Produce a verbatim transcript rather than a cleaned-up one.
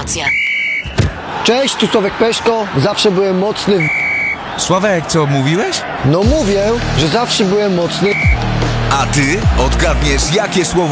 promocja. Cześć, tu Sławek Peszko. Zawsze byłem mocny w... Sławek, co mówiłeś? No mówię, że zawsze byłem mocny. A ty odgadniesz, jakie słowo